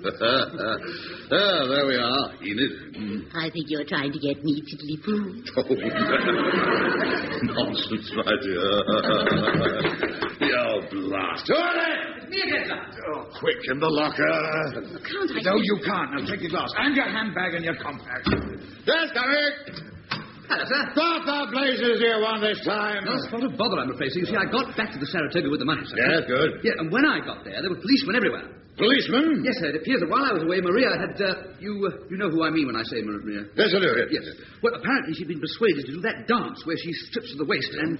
There we are, Enid. I think you're trying to get me tiddly-poo. Oh, nonsense, my dear. You blast. It's me again, sir. Oh, quick, in the locker. Can't I? No, you can't. Now, take your glass and your handbag and your compact. Yes, Derek. Hello, sir. What the blazes do you want this time? No spot of bother, I'm afraid. So you see, I got back to the Saratoga with the money, sir. Yes, good. Yeah, and when I got there were policemen everywhere. Policeman? Yes, sir. It appears that while I was away, Maria had, you know who I mean when I say Maria. Yes, I do. Yes. Well, apparently she'd been persuaded to do that dance where she strips to the waist and,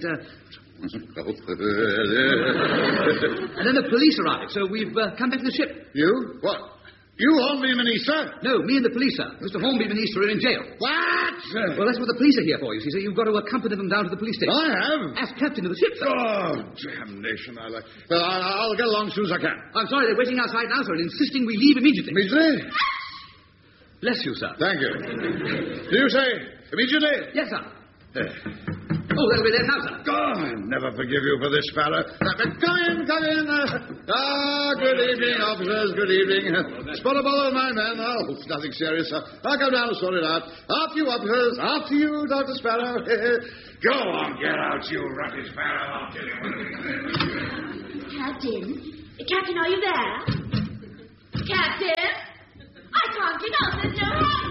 and then the police arrived, so we've come back to the ship. You? What? You, Hornby and Easter? No, me and the police, sir. Mr. Hornby and Easter are in jail. What? Well, that's what the police are here for, you see, so you've got to accompany them down to the police station. I have? As captain of the ship, sir. Oh, damnation. Well, I'll get along as soon as I can. I'm sorry, they're waiting outside now, sir, and insisting we leave immediately. Immediately? Bless you, sir. Thank you. Do you say immediately? Yes, sir. Oh, they'll be there now, sir. God, I'll never forgive you for this, fella. Come in. Good evening, officers. Good evening. Spot a bother of my men. Oh, it's nothing serious, sir. I'll come down and sort it out. After you, officers. After you, Dr. Sparrow. Go on, get out, you rotten sparrow. I'll tell you what it is. Captain, are you there? Captain? I can't get out. There's no hand.